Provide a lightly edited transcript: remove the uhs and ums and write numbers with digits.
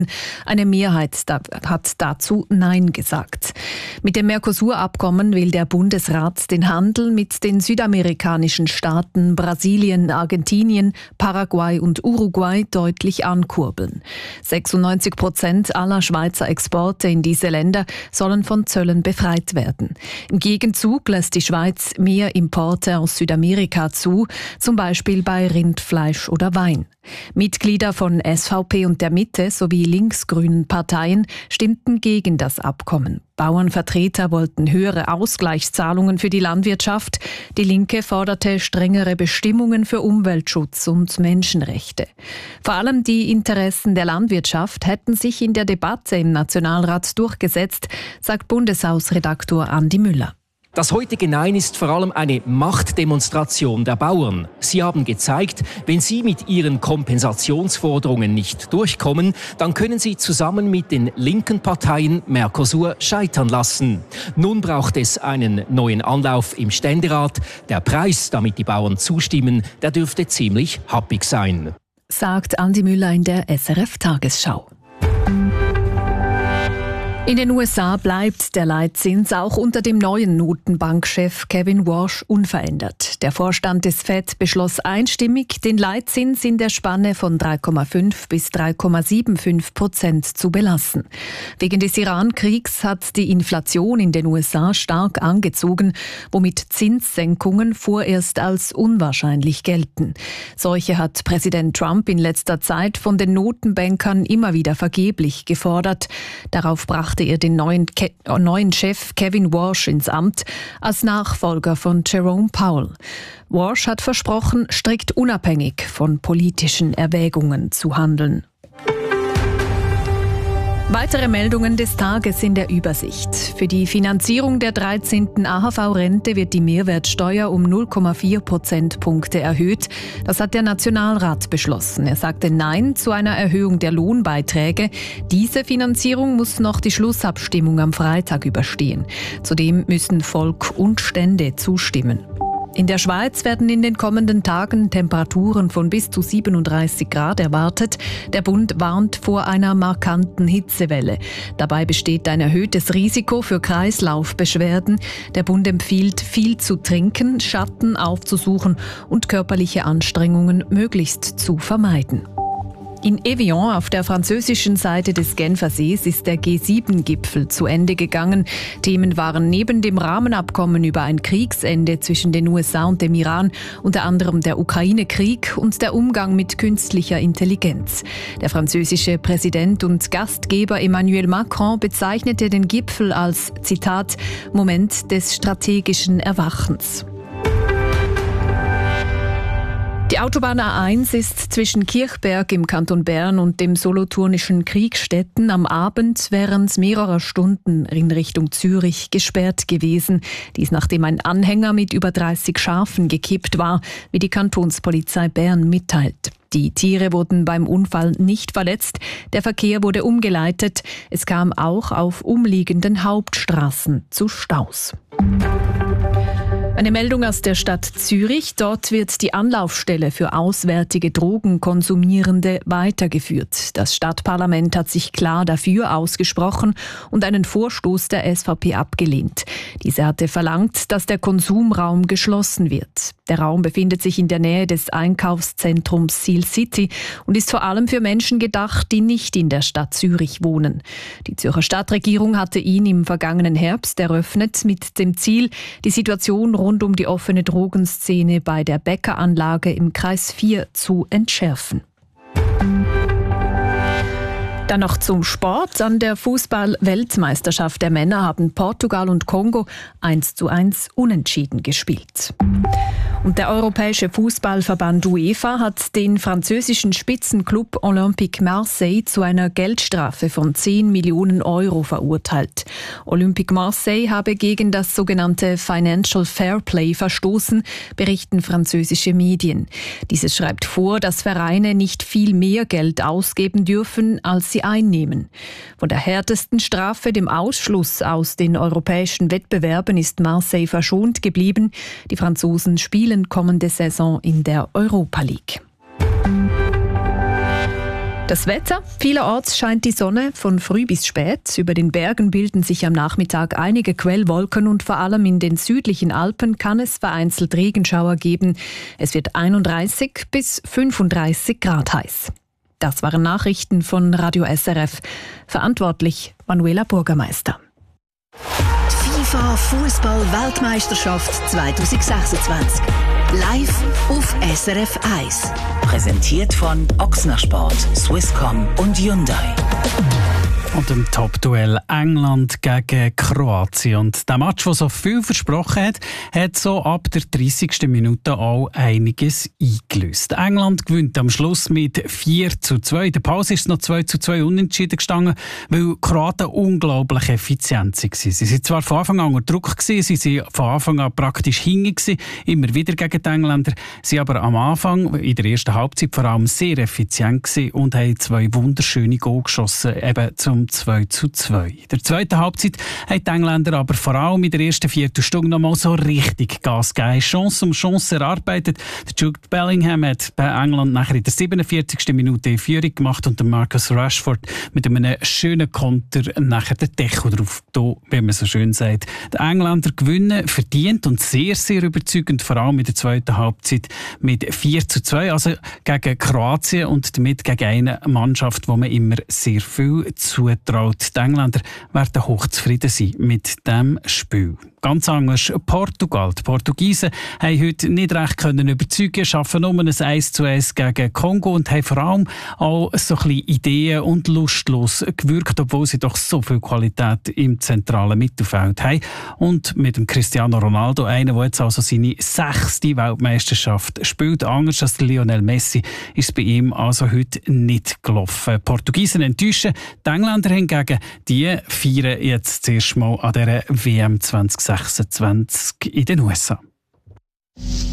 Eine Mehrheit hat dazu Nein gesagt. Mit dem Mercosur-Abkommen will der Bundesrat den Handel mit den südamerikanischen Staaten Brasilien, Argentinien, Paraguay und Uruguay deutlich ankurbeln. 96% aller Schweizer Exporte in diese Länder sollen von Zöllen befreit werden. Im Gegenzug lässt die Schweiz mehr Importe aus Südamerika zu, zum Beispiel bei Rindfleisch oder Wein. Mitglieder von SVP und der Mitte sowie linksgrünen Parteien stimmten gegen das Abkommen. Bauernvertreter wollten höhere Ausgleichszahlungen für die Landwirtschaft. Die Linke forderte strengere Bestimmungen für Umweltschutz und Menschenrechte. Vor allem die Interessen der Landwirtschaft hätten sich in der Debatte im Nationalrat durchgesetzt, sagt Bundeshausredaktor Andi Müller. Das heutige Nein ist vor allem eine Machtdemonstration der Bauern. Sie haben gezeigt, wenn sie mit ihren Kompensationsforderungen nicht durchkommen, dann können sie zusammen mit den linken Parteien Mercosur scheitern lassen. Nun braucht es einen neuen Anlauf im Ständerat. Der Preis, damit die Bauern zustimmen, der dürfte ziemlich happig sein, sagt Andi Müller in der SRF-Tagesschau. In den USA bleibt der Leitzins auch unter dem neuen Notenbankchef Kevin Warsh unverändert. Der Vorstand des FED beschloss einstimmig, den Leitzins in der Spanne von 3,5 bis 3,75% zu belassen. Wegen des Iran-Kriegs hat die Inflation in den USA stark angezogen, womit Zinssenkungen vorerst als unwahrscheinlich gelten. Solche hat Präsident Trump in letzter Zeit von den Notenbankern immer wieder vergeblich gefordert. Darauf brachte er den neuen Chef Kevin Warsh ins Amt als Nachfolger von Jerome Powell. Warsh hat versprochen, strikt unabhängig von politischen Erwägungen zu handeln. Weitere Meldungen des Tages in der Übersicht. Für die Finanzierung der 13. AHV-Rente wird die Mehrwertsteuer um 0,4 Prozentpunkte erhöht. Das hat der Nationalrat beschlossen. Er sagte Nein zu einer Erhöhung der Lohnbeiträge. Diese Finanzierung muss noch die Schlussabstimmung am Freitag überstehen. Zudem müssen Volk und Stände zustimmen. In der Schweiz werden in den kommenden Tagen Temperaturen von bis zu 37 Grad erwartet. Der Bund warnt vor einer markanten Hitzewelle. Dabei besteht ein erhöhtes Risiko für Kreislaufbeschwerden. Der Bund empfiehlt, viel zu trinken, Schatten aufzusuchen und körperliche Anstrengungen möglichst zu vermeiden. In Evian auf der französischen Seite des Genfersees ist der G7-Gipfel zu Ende gegangen. Themen waren neben dem Rahmenabkommen über ein Kriegsende zwischen den USA und dem Iran unter anderem der Ukraine-Krieg und der Umgang mit künstlicher Intelligenz. Der französische Präsident und Gastgeber Emmanuel Macron bezeichnete den Gipfel als, Zitat, Moment des strategischen Erwachens. Die Autobahn A1 ist zwischen Kirchberg im Kanton Bern und dem solothurnischen Kriegstetten am Abend während mehrerer Stunden in Richtung Zürich gesperrt gewesen. Dies nachdem ein Anhänger mit über 30 Schafen gekippt war, wie die Kantonspolizei Bern mitteilt. Die Tiere wurden beim Unfall nicht verletzt, der Verkehr wurde umgeleitet. Es kam auch auf umliegenden Hauptstraßen zu Staus. Eine Meldung aus der Stadt Zürich. Dort wird die Anlaufstelle für auswärtige Drogenkonsumierende weitergeführt. Das Stadtparlament hat sich klar dafür ausgesprochen und einen Vorstoß der SVP abgelehnt. Diese hatte verlangt, dass der Konsumraum geschlossen wird. Der Raum befindet sich in der Nähe des Einkaufszentrums Seal City und ist vor allem für Menschen gedacht, die nicht in der Stadt Zürich wohnen. Die Zürcher Stadtregierung hatte ihn im vergangenen Herbst eröffnet mit dem Ziel, die Situation rund um die offene Drogenszene bei der Bäckeranlage im Kreis 4 zu entschärfen. Dann noch zum Sport. An der Fußball-Weltmeisterschaft der Männer haben Portugal und Kongo 1:1 unentschieden gespielt. Und der Europäische Fußballverband UEFA hat den französischen Spitzenklub Olympique Marseille zu einer Geldstrafe von 10 Millionen Euro verurteilt. Olympique Marseille habe gegen das sogenannte Financial Fair Play verstoßen, berichten französische Medien. Dieses schreibt vor, dass Vereine nicht viel mehr Geld ausgeben dürfen, als sie einnehmen. Von der härtesten Strafe, dem Ausschluss aus den europäischen Wettbewerben, ist Marseille verschont geblieben. Die Franzosen spielen kommende Saison in der Europa League. Das Wetter. Vielerorts scheint die Sonne von früh bis spät. Über den Bergen bilden sich am Nachmittag einige Quellwolken und vor allem in den südlichen Alpen kann es vereinzelt Regenschauer geben. Es wird 31 bis 35 Grad heiß. Das waren Nachrichten von Radio SRF. Verantwortlich Manuela Bürgermeister. FIFA Fußball-Weltmeisterschaft 2026. Live auf SRF 1. Präsentiert von Ochsner Sport, Swisscom und Hyundai. Und im Top-Duell England gegen Kroatien. Und der Match, der so viel versprochen hat, hat so ab der 30. Minute auch einiges eingelöst. England gewinnt am Schluss mit 4:2. In der Pause ist es noch 2:2 unentschieden gestanden, weil Kroaten unglaublich effizient waren. Sie waren zwar von Anfang an unter Druck, sie waren von Anfang an praktisch hinten, immer wieder gegen die Engländer, sie aber am Anfang, in der ersten Halbzeit vor allem sehr effizient gewesen und haben 2 wunderschöne Goal geschossen, eben zum 2:2. In der zweiten Halbzeit haben die Engländer aber vor allem in der ersten Viertelstunde noch mal so richtig Gas gegeben. Chance um Chance erarbeitet. Der Jude Bellingham hat bei England nachher in der 47. Minute in Führung gemacht und der Marcus Rashford mit einem schönen Konter nachher den Deckel drauf, wie man so schön sagt. Die Engländer gewinnen verdient und sehr, sehr überzeugend, vor allem in der zweiten Halbzeit mit 4:2, also gegen Kroatien und damit gegen eine Mannschaft, wo man immer sehr viel zutraut. Die Engländer werden hochzufrieden sein mit diesem Spiel. Ganz anders Portugal. Die Portugiesen haben heute nicht recht können überzeugen, schaffen nur ein 1:1 gegen Kongo und haben vor allem auch so ein bisschen ideen- und lustlos gewirkt, obwohl sie doch so viel Qualität im zentralen Mittelfeld haben. Und mit dem Cristiano Ronaldo, einer, der jetzt also seine 6. Weltmeisterschaft spielt, anders als Lionel Messi, ist es bei ihm also heute nicht gelaufen. Die Portugiesen enttäuschen, die Engländer hingegen, die feiern jetzt zuerst mal an dieser WM 2026 in den USA.